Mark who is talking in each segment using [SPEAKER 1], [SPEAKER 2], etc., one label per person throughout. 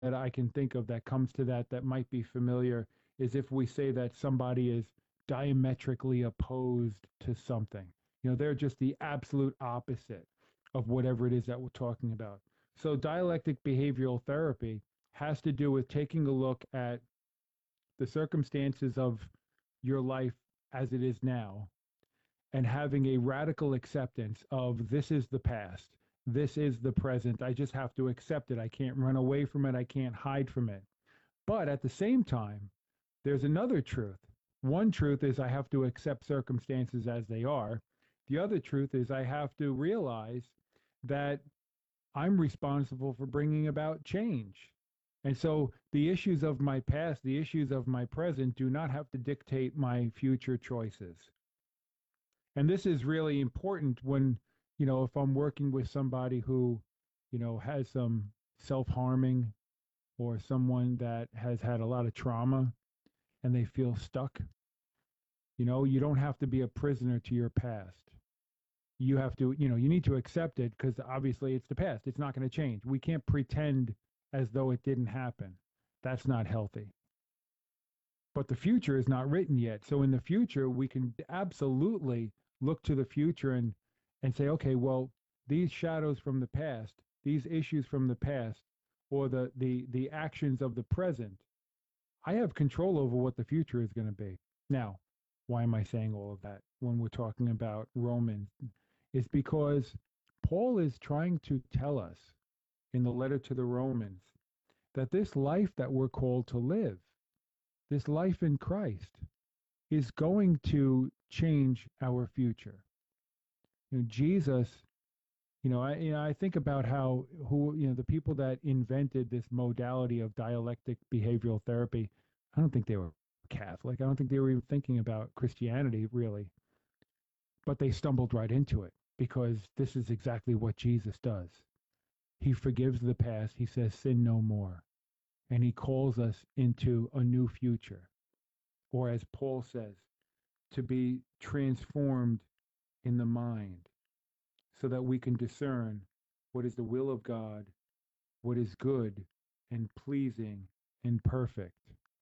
[SPEAKER 1] that I can think of that comes to that might be familiar is if we say that somebody is diametrically opposed to something. They're just the absolute opposite of whatever it is that we're talking about. So dialectic behavioral therapy has to do with taking a look at the circumstances of your life as it is now and having a radical acceptance of this is the past, this is the present. I just have to accept it. I can't run away from it. I can't hide from it. But at the same time, there's another truth. One truth is I have to accept circumstances as they are. The other truth is I have to realize that I'm responsible for bringing about change. And so the issues of my past, the issues of my present do not have to dictate my future choices. And this is really important when, if I'm working with somebody who, has some self harming or someone that has had a lot of trauma and they feel stuck. You don't have to be a prisoner to your past. You have to, you need to accept it because obviously it's the past. It's not going to change. We can't pretend as though it didn't happen. That's not healthy. But the future is not written yet. So in the future, we can absolutely look to the future and say, okay, well, these shadows from the past, these issues from the past, or the actions of the present, I have control over what the future is going to be. Now, why am I saying all of that when we're talking about Romans? Is because Paul is trying to tell us in the letter to the Romans that this life that we're called to live, this life in Christ, is going to change our future. Jesus, I think about the people that invented this modality of dialectic behavioral therapy. I don't think they were Catholic. I don't think they were even thinking about Christianity really, but they stumbled right into it because this is exactly what Jesus does. He forgives the past. He says, sin no more. And he calls us into a new future. Or as Paul says, to be transformed in the mind so that we can discern what is the will of God, what is good and pleasing and perfect.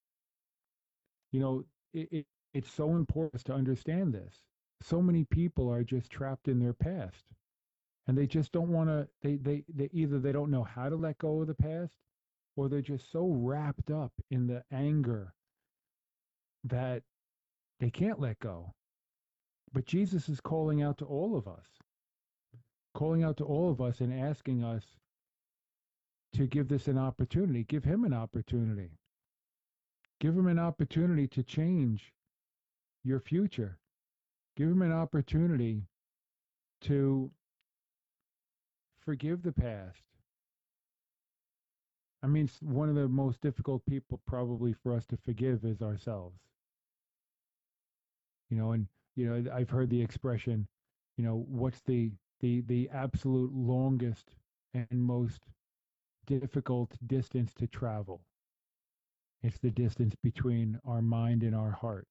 [SPEAKER 1] It's so important to understand this. So many people are just trapped in their past and they just don't want to, they either they don't know how to let go of the past or they're just so wrapped up in the anger that they can't let go. But Jesus is calling out to all of us, calling out to all of us and asking us to give this an opportunity, give him an opportunity, give him an opportunity to change your future, give him an opportunity to forgive the past. I mean, one of the most difficult people probably for us to forgive is ourselves. And I've heard the expression, what's the absolute longest and most difficult distance to travel? It's the distance between our mind and our heart.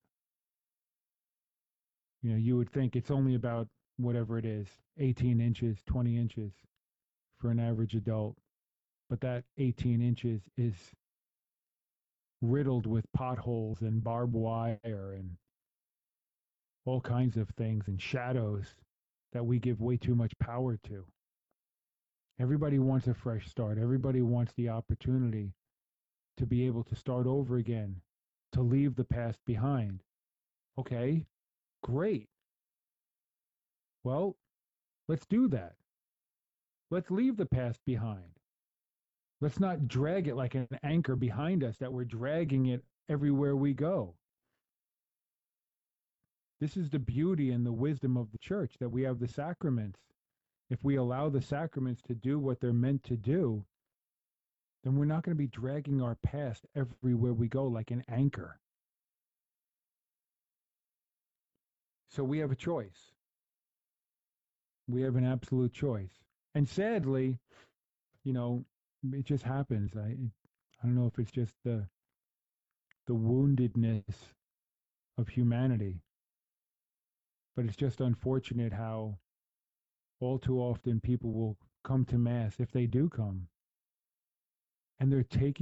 [SPEAKER 1] You would think it's only about whatever it is, 18 inches, 20 inches for an average adult. But that 18 inches is riddled with potholes and barbed wire and all kinds of things and shadows that we give way too much power to. Everybody wants a fresh start. Everybody wants the opportunity to be able to start over again, to leave the past behind. Okay, great. Well, let's do that. Let's leave the past behind. Let's not drag it like an anchor behind us that we're dragging it everywhere we go. This is the beauty and the wisdom of the church, that we have the sacraments. If we allow the sacraments to do what they're meant to do, then we're not going to be dragging our past everywhere we go like an anchor. So we have a choice. We have an absolute choice. And sadly, it just happens. I don't know if it's just the woundedness of humanity, but it's just unfortunate how all too often people will come to Mass, if they do come, and they're taking